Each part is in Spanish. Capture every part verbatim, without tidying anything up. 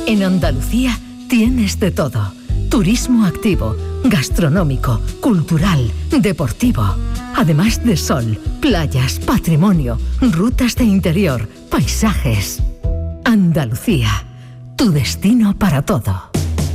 En Andalucía tienes de todo. Turismo activo, gastronómico, cultural, deportivo. Además de sol, playas, patrimonio, rutas de interior, paisajes. Andalucía, tu destino para todo.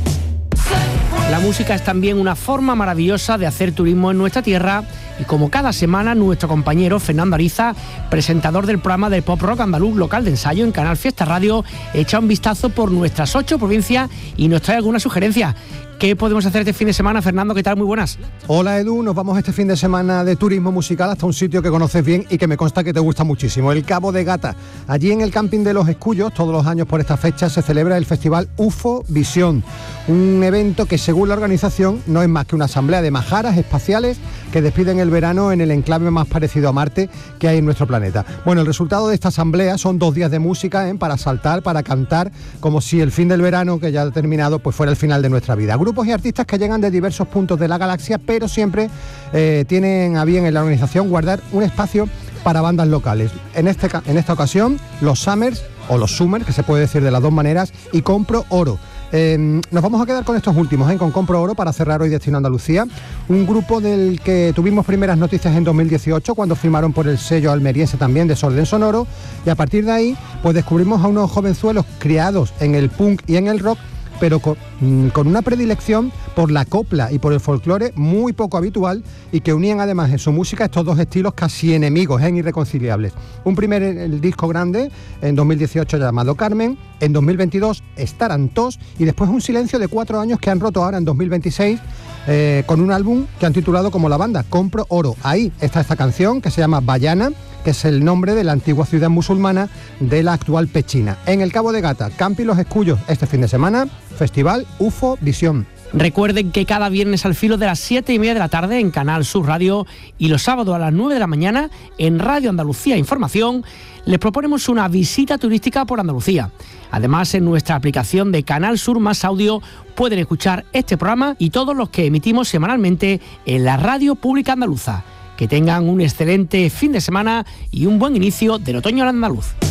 La música es también una forma maravillosa de hacer turismo en nuestra tierra y como cada semana nuestro compañero Fernando Ariza, presentador del programa de Pop Rock Andaluz Local de Ensayo en Canal Fiesta Radio, echa un vistazo por nuestras ocho provincias y nos trae algunas sugerencias. ¿Qué podemos hacer este fin de semana, Fernando? ¿Qué tal? Muy buenas. Hola, Edu. Nos vamos este fin de semana de turismo musical hasta un sitio que conoces bien y que me consta que te gusta muchísimo, el Cabo de Gata. Allí en el camping de Los Escullos, todos los años por esta fecha, se celebra el festival U F O Visión, un evento que, según la organización, no es más que una asamblea de majaras espaciales que despiden el verano en el enclave más parecido a Marte que hay en nuestro planeta. Bueno, el resultado de esta asamblea son dos días de música, ¿eh? para saltar, para cantar, como si el fin del verano, que ya ha terminado, pues fuera el final de nuestra vida. Grupos y artistas que llegan de diversos puntos de la galaxia, pero siempre eh, tienen a bien en la organización guardar un espacio para bandas locales. En, este, en esta ocasión, los Summers, o los Summers, que se puede decir de las dos maneras, y Compro Oro. Eh, nos vamos a quedar con estos últimos, ¿eh? con Compro Oro, para cerrar hoy Destino Andalucía, un grupo del que tuvimos primeras noticias en dos mil dieciocho, cuando firmaron por el sello almeriense también Desorden Sonoro, y a partir de ahí pues descubrimos a unos jovenzuelos criados en el punk y en el rock, pero con, con una predilección por la copla y por el folclore muy poco habitual, y que unían además en su música estos dos estilos casi enemigos, ¿eh? irreconciliables. Un primer el disco grande en dos mil dieciocho llamado Carmen, en dos mil veintidós Estarán Tos, y después un silencio de cuatro años que han roto ahora en dos mil veintiséis eh, con un álbum que han titulado como la banda, Compro Oro. Ahí está esta canción que se llama Bayana, que es el nombre de la antigua ciudad musulmana de la actual Pechina. En el Cabo de Gata, Campi Los Escullos, este fin de semana, Festival U F O Visión. Recuerden que cada viernes al filo de las siete y media de la tarde en Canal Sur Radio y los sábados a las nueve de la mañana en Radio Andalucía Información les proponemos una visita turística por Andalucía. Además, en nuestra aplicación de Canal Sur Más Audio pueden escuchar este programa y todos los que emitimos semanalmente en la Radio Pública Andaluza. Que tengan un excelente fin de semana y un buen inicio del otoño andaluz.